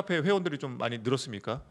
팬카페 회원들이 좀 많이 늘었습니까?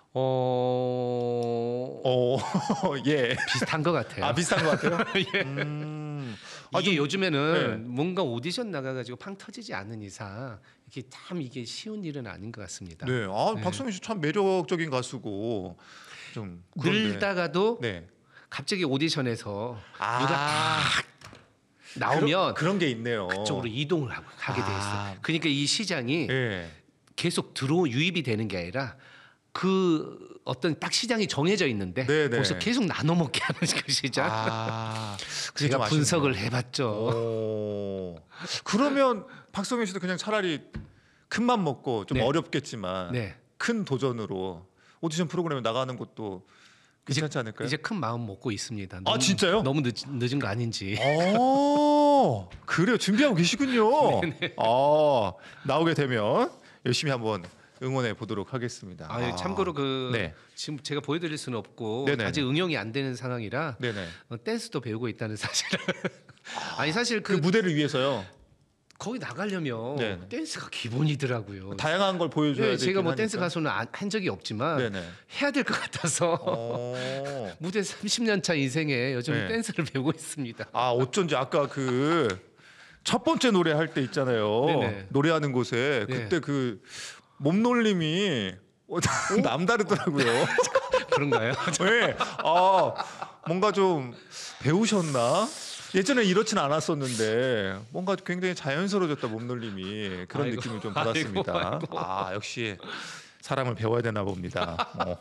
예. 비슷한 것 같아요. 아, 비슷한 것 같아요. 예. 이게 좀, 요즘에는 네. 뭔가 오디션 나가가지고 팡 터지지 않는 이상 이게 쉬운 일은 아닌 것 같습니다. 네. 박성현 씨 참 매력적인 가수고 좀 그런데. 늘다가도 네. 갑자기 오디션에서 아. 누가 딱 나오면 그런 게 있네요. 그쪽으로 이동을 하게 돼 있어요. 그러니까 이 시장이 예. 계속 유입이 되는 게 아니라 그 어떤 딱 시장이 정해져 있는데 네네. 거기서 계속 나눠 먹게 하는 그 시장. 그게 제가 좀 분석을 아쉽네요. 해봤죠. 그러면 박성현 씨도 그냥 차라리 큰 맘 먹고 좀 네. 어렵겠지만 네. 큰 도전으로 오디션 프로그램에 나가는 것도 괜찮지 않을까요? 이제 큰 마음 먹고 있습니다. 진짜요? 너무 늦은 거 아닌지. 그래요. 준비하고 계시군요. 나오게 되면 열심히 한번 응원해 보도록 하겠습니다. 참고로 네. 지금 제가 보여드릴 수는 없고 네네네. 아직 응용이 안 되는 상황이라 네네. 댄스도 배우고 있다는 사실을. 아니 사실 그 무대를 위해서요. 거기 나가려면 네네. 댄스가 기본이더라고요. 다양한 걸 보여줘야 네, 되긴 제가 뭐 하니까. 댄스 가수는 한 적이 없지만 네네. 해야 될 것 같아서 무대 30년 차 인생에 요즘 네. 댄스를 배우고 있습니다. 어쩐지 아까 그 첫 번째 노래 할 때 있잖아요. 네네. 노래하는 곳에 네. 그때 그 몸놀림이 남다르더라고요. 그런가요? 네. 뭔가 좀 배우셨나? 예전에 이렇진 않았었는데 뭔가 굉장히 자연스러워졌다 몸놀림이 그런 아이고, 느낌을 좀 받았습니다. 아이고. 역시 사람을 배워야 되나 봅니다.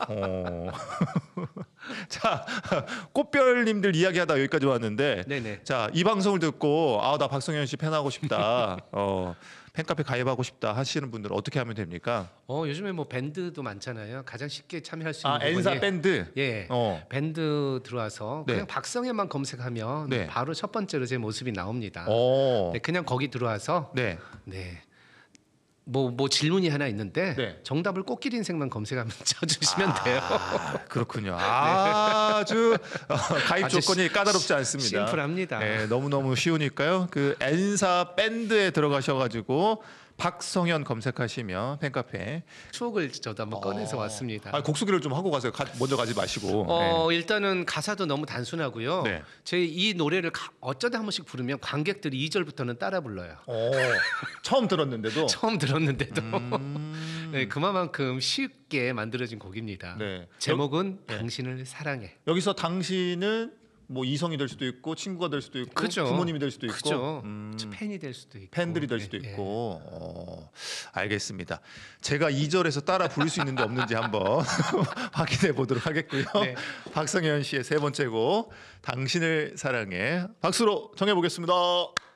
자, 꽃별님들 이야기하다 여기까지 왔는데, 네네. 자, 이 방송을 듣고 나 박성현 씨 팬하고 싶다, 팬카페 가입하고 싶다 하시는 분들 어떻게 하면 됩니까? 요즘에 뭐 밴드도 많잖아요. 가장 쉽게 참여할 수 있는 엔사 부분이 밴드. 예, 밴드 들어와서 네. 그냥 박성현만 검색하면 네. 바로 첫 번째로 제 모습이 나옵니다. 네. 그냥 거기 들어와서 네. 뭐 질문이 하나 있는데 네. 정답을 꽃길 인생만 검색하면 쳐주시면 돼요. 그렇군요. 아주 가입 아주 조건이 까다롭지 않습니다. 심플합니다. 네, 너무너무 쉬우니까요. 그 엔사 밴드에 들어가셔가지고 박성현 검색하시면 팬카페. 추억을 저도 한번 꺼내서 왔습니다. 곡 소개를 좀 하고 가세요. 먼저 가지 마시고. 네. 일단은 가사도 너무 단순하고요. 네. 제 이 노래를 어쩌다 한 번씩 부르면 관객들이 2절부터는 따라 불러요. 처음 들었는데도. 처음 들었는데도 네, 그만큼 쉽게 만들어진 곡입니다. 네. 제목은 당신을 사랑해. 여기서 당신은 뭐 이성이 될 수도 있고 친구가 될 수도 있고 그죠. 부모님이 될 수도 있고 그죠. 팬이 될 수도 있고 팬들이 될 수도 있고. 알겠습니다. 제가 2절에서 따라 부를 수 있는지 없는지 한번 확인해 보도록 하겠고요. 네. 박성현 씨의 세 번째 곡 당신을 사랑해 박수로 정해 보겠습니다.